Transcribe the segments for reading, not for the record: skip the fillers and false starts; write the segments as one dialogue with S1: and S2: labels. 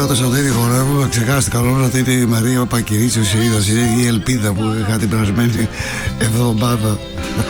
S1: το Σωτήρι χορεύω, ξεχάστηκα όλο αυτή τη Μαρία Πακυρίτσου, η ελπίδα που είχα την περασμένη εβδομάδα.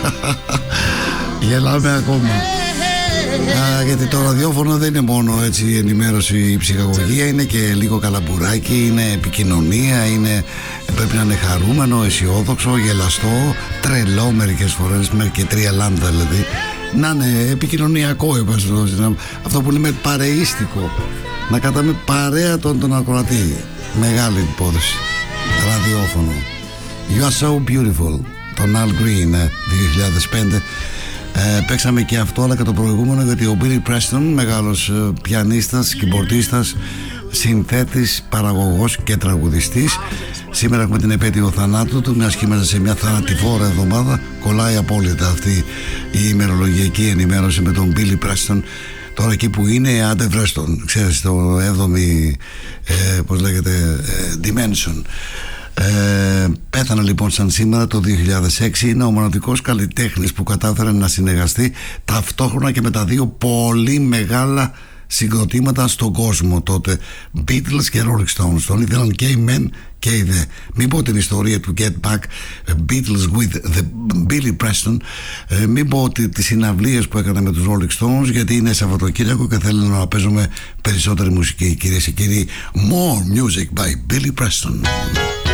S1: Γελάμε ακόμα. Γιατί το ραδιόφωνο δεν είναι μόνο έτσι η ενημέρωση, η ψυχαγωγία, είναι και λίγο καλαμπουράκι, είναι επικοινωνία, είναι, πρέπει να είναι χαρούμενο, αισιόδοξο, γελαστό, τρελό μερικές φορές, και τρία λάμδα δηλαδή. Να είναι επικοινωνιακό, αυτό που είναι παρεΐστικο. Να κατάμε παρέα τον ακροατή. Μεγάλη υπόθεση. Ραδιόφωνο. You are so beautiful. Τον Al Green 2005. Παίξαμε και αυτό, αλλά και το προηγούμενο, γιατί ο Billy Preston, μεγάλος πιανίστας, κιμπορτίστας, συνθέτης, παραγωγός και τραγουδιστής, σήμερα έχουμε την επέτειο θανάτου του, μιας και είμαστε σε μια θανατηφόρα εβδομάδα. Κολλάει απόλυτα αυτή η ημερολογιακή ενημέρωση με τον Billy Preston. Τώρα εκεί που είναι, άντε βρες τον, ξέρεις, το 7η πώς λέγεται, dimension. Πέθανε λοιπόν σαν σήμερα το 2006. Είναι ο μοναδικός καλλιτέχνης που κατάφερε να συνεργαστεί ταυτόχρονα και με τα δύο πολύ μεγάλα συγκροτήματα στον κόσμο τότε, Beatles και Rolling Stones. Τον ήθελαν και οι μεν και οι δε. Μην πω την ιστορία του Get Back, Beatles with the Billy Preston, μην πω τις συναυλίες που έκανε με τους Rolling Stones, γιατί είναι Σαββατοκύριακο και θέλω να παίζουμε περισσότερη μουσική. Κυρίες και κύριοι, more music by Billy Preston.